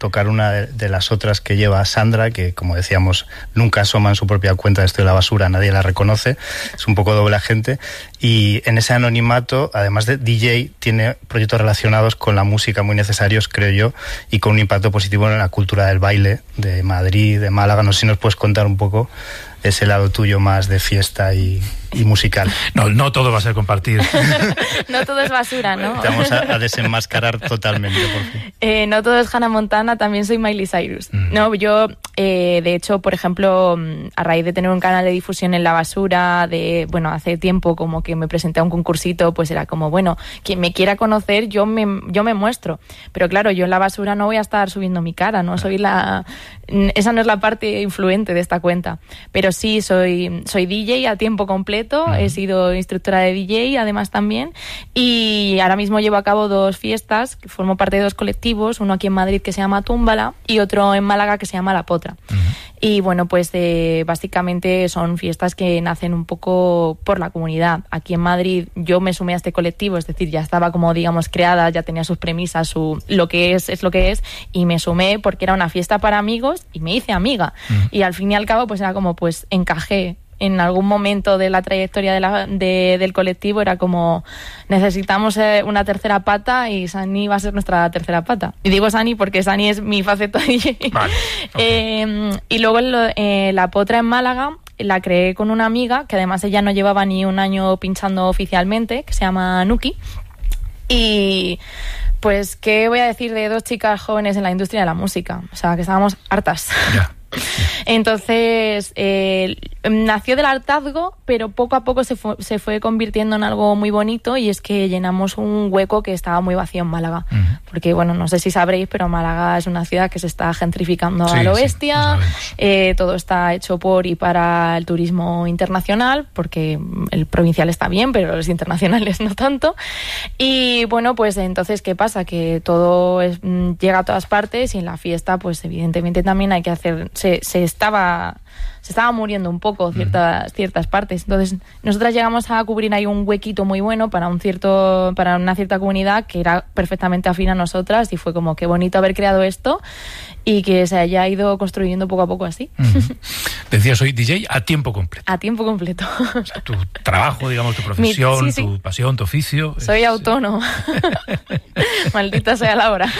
tocar una de las otras que lleva Sandra, que como decíamos, nunca asoma en su propia cuenta de Esto de la Basura, nadie la reconoce, es un poco doble agente, y en ese anonimato, además de DJ, tiene proyectos relacionados con la música muy necesarios, creo yo, y con un impacto positivo en la cultura del baile de Madrid, de Málaga. No sé si nos puedes contar un poco ese lado tuyo más de fiesta y musical. No todo va a ser compartir. No todo es basura, ¿no? Te vamos a desenmascarar totalmente, por fin. No todo es Hannah Montana, también soy Miley Cyrus. No, yo, de hecho, por ejemplo, a raíz de tener un canal de difusión en La Basura, hace tiempo como que me presenté a un concursito, pues era como, bueno, quien me quiera conocer, yo me muestro. Pero claro, yo en La Basura no voy a estar subiendo mi cara, ¿no? Esa no es la parte influente de esta cuenta. Pero sí, soy DJ a tiempo completo, he sido instructora de DJ además también, y ahora mismo llevo a cabo 2 fiestas, formo parte de 2 colectivos, uno aquí en Madrid que se llama Túmbala y otro en Málaga que se llama La Potra. Y bueno, pues básicamente son fiestas que nacen un poco por la comunidad. Aquí en Madrid yo me sumé a este colectivo, es decir, ya estaba como, digamos, creada, ya tenía sus premisas, lo que es lo que es, y me sumé porque era una fiesta para amigos y me hice amiga. Y al fin y al cabo, pues era como, pues encajé. En algún momento de la trayectoria del colectivo era como, necesitamos una tercera pata, y Sani va a ser nuestra tercera pata. Y digo Sani porque Sani es mi faceta DJ. Vale, okay. Y luego La Potra en Málaga la creé con una amiga, que además ella no llevaba ni un año pinchando oficialmente, que se llama Nuki. Y pues, ¿qué voy a decir de 2 chicas jóvenes en la industria de la música? O sea, que estábamos hartas. Yeah. Entonces nació del hartazgo, pero poco a poco se fue convirtiendo en algo muy bonito, y es que llenamos un hueco que estaba muy vacío en Málaga. Porque, bueno, no sé si sabréis, pero Málaga es una ciudad que se está gentrificando a lo bestia. Todo está hecho por y para el turismo internacional, porque el provincial está bien, pero los internacionales no tanto. Y bueno, pues entonces, ¿qué pasa? Que todo llega a todas partes, y en la fiesta, pues evidentemente también hay que hacer... Se estaba muriendo un poco ciertas partes. Entonces, nosotras llegamos a cubrir ahí un huequito muy bueno para una cierta comunidad que era perfectamente afín a nosotras, y fue como, qué bonito haber creado esto y que se haya ido construyendo poco a poco así. Decías, soy DJ a tiempo completo. A tiempo completo. O sea, tu trabajo, digamos, tu profesión, tu pasión, tu oficio. Soy autónomo. Maldita sea la hora.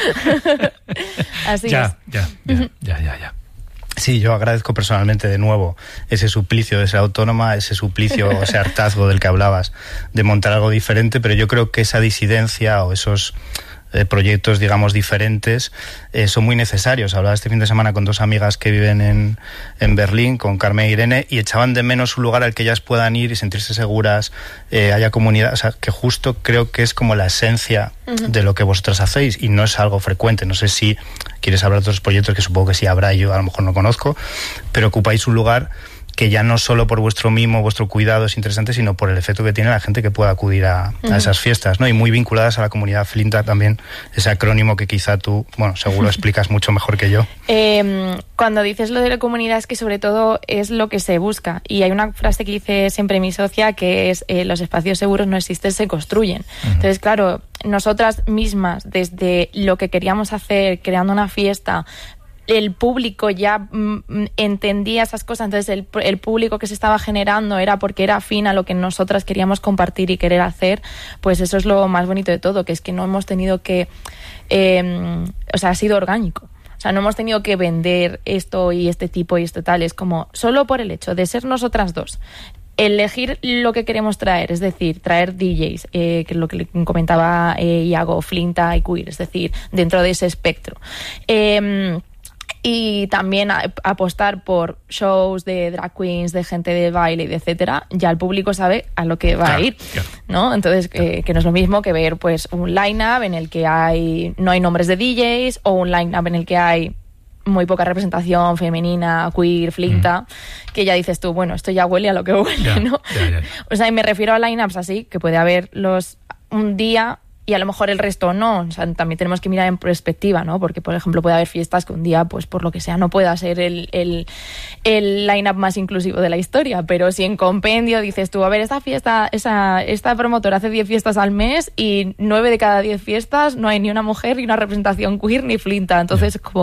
Así es. Ya. Sí, yo agradezco personalmente de nuevo ese suplicio de ser autónoma, ese suplicio, ese hartazgo del que hablabas, de montar algo diferente, pero yo creo que esa disidencia o esos proyectos, digamos, diferentes, son muy necesarios. Hablaba este fin de semana con 2 amigas que viven en Berlín, con Carmen e Irene, y echaban de menos un lugar al que ellas puedan ir y sentirse seguras, haya comunidad, o sea, que justo creo que es como la esencia de lo que vosotras hacéis, y no es algo frecuente. No sé si quieres hablar de otros proyectos, que supongo que sí habrá, yo a lo mejor no conozco, pero ocupáis un lugar que ya no solo por vuestro mimo, vuestro cuidado es interesante, sino por el efecto que tiene la gente que pueda acudir a esas fiestas, ¿no? Y muy vinculadas a la comunidad Flinta también, ese acrónimo que quizá tú, bueno, seguro explicas mucho mejor que yo. Cuando dices lo de la comunidad, es que sobre todo es lo que se busca. Y hay una frase que dice siempre mi socia, que es los espacios seguros no existen, se construyen. Entonces, claro, nosotras mismas, desde lo que queríamos hacer, creando una fiesta, el público ya entendía esas cosas, entonces el público que se estaba generando era porque era afín a lo que nosotras queríamos compartir y querer hacer. Pues eso es lo más bonito de todo, que es que no hemos tenido que ha sido orgánico. O sea, no hemos tenido que vender esto y este tipo y esto tal. Es como, solo por el hecho de ser nosotras 2, elegir lo que queremos traer, es decir, traer DJs, que es lo que comentaba Iago, Flinta y Queer, es decir, dentro de ese espectro. Y también apostar por shows de drag queens, de gente de baile y de etcétera, ya el público sabe a lo que va a ir, ¿no? Entonces, que no es lo mismo que ver pues un line-up en el que no hay nombres de DJs, o un line-up en el que hay muy poca representación femenina, queer, flinta, que ya dices tú, bueno, esto ya huele a lo que huele, ¿no? O sea, y me refiero a line-ups así, que puede haber un día y a lo mejor el resto no. O sea, también tenemos que mirar en perspectiva, ¿no? Porque, por ejemplo, puede haber fiestas que un día, pues por lo que sea, no pueda ser el line-up más inclusivo de la historia, pero si en compendio dices tú, a ver, esta fiesta, esta promotora hace 10 fiestas al mes y 9 de cada 10 fiestas no hay ni una mujer, ni una representación queer, ni flinta. Entonces, como